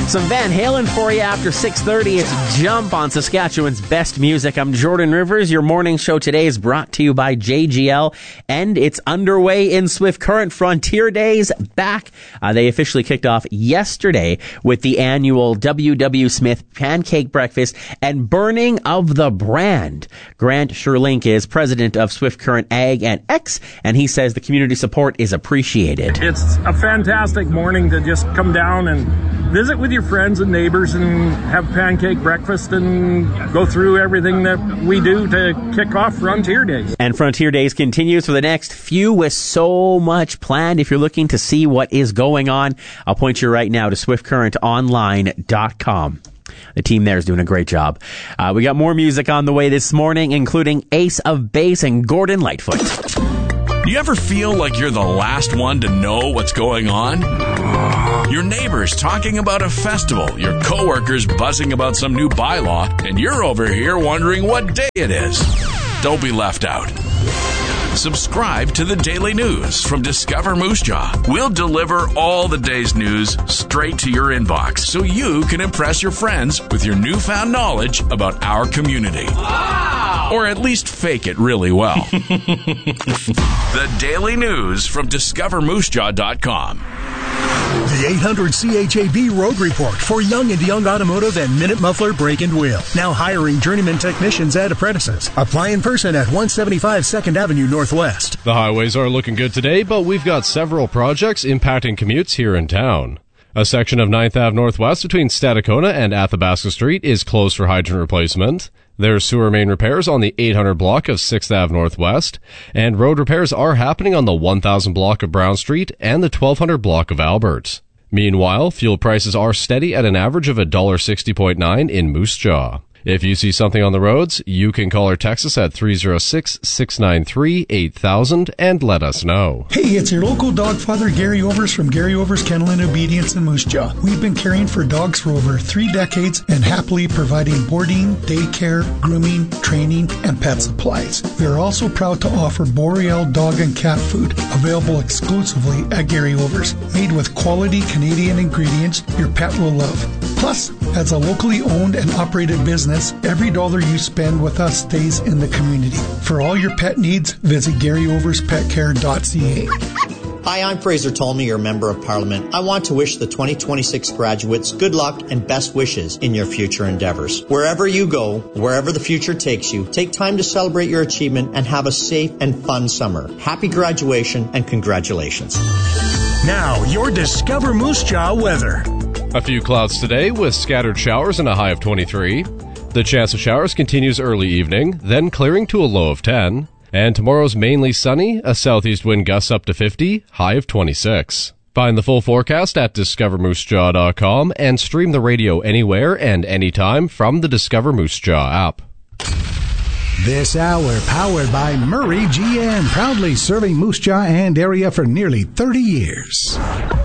Some Van Halen for you after 6:30. It's Jump on Saskatchewan's best music. I'm Jordan Rivers. Your morning show today is brought to you by JGL, and it's underway in Swift Current. Frontier Days back. They officially kicked off yesterday with the annual W.W. Smith Pancake Breakfast and burning of the brand. Grant Sherlink is president of Swift Current Ag and X, and he says the community support is appreciated. It's a fantastic morning to just come down and visit with your friends and neighbors and have pancake breakfast and go through everything that we do to kick off Frontier Days. And Frontier Days continues for the next few with so much planned. If you're looking to see what is going on, I'll point you right now to swiftcurrentonline.com. The team there is doing a great job. We got more music on the way this morning, including Ace of Base and Gordon Lightfoot. Do you ever feel like you're the last one to know what's going on? Your neighbors talking about a festival, your coworkers buzzing about some new bylaw, and you're over here wondering what day it is. Don't be left out. Subscribe to the Daily News from Discover Moose Jaw. We'll deliver all the day's news straight to your inbox so you can impress your friends with your newfound knowledge about our community. Wow! Or at least fake it really well. The Daily News from DiscoverMooseJaw.com. The 800 CHAB Road Report for Young and Young Automotive and Minute Muffler Brake and Wheel. Now hiring journeyman technicians and apprentices. Apply in person at 175 2nd Avenue Northwest. The highways are looking good today, but we've got several projects impacting commutes here in town. A section of 9th Ave Northwest between Stadacona and Athabasca Street is closed for hydrant replacement. There's sewer main repairs on the 800 block of 6th Ave Northwest, and road repairs are happening on the 1000 block of Brown Street and the 1200 block of Albert. Meanwhile, fuel prices are steady at an average of $1.60.9 in Moose Jaw. If you see something on the roads, you can call or text us at 306-693-8000 and let us know. Hey, it's your local dog father, Gary Overs from Gary Overs Kennel and Obedience in Moose Jaw. We've been caring for dogs for over 3 decades and happily providing boarding, daycare, grooming, training, and pet supplies. We are also proud to offer Boreal dog and cat food available exclusively at Gary Overs. Made with quality Canadian ingredients your pet will love. Plus, as a locally owned and operated business, every dollar you spend with us stays in the community. For all your pet needs, visit GaryOversPetCare.ca. Hi, I'm Fraser Tolmie, your Member of Parliament. I want to wish the 2026 graduates good luck and best wishes in your future endeavors. Wherever you go, wherever the future takes you, take time to celebrate your achievement and have a safe and fun summer. Happy graduation and congratulations. Now, your Discover Moose Jaw weather. A few clouds today with scattered showers and a high of 23. The chance of showers continues early evening, then clearing to a low of 10. And tomorrow's mainly sunny, a southeast wind gusts up to 50, high of 26. Find the full forecast at DiscoverMooseJaw.com and stream the radio anywhere and anytime from the Discover Moose Jaw app. This hour powered by Murray GM, proudly serving Moose Jaw and area for nearly 30 years.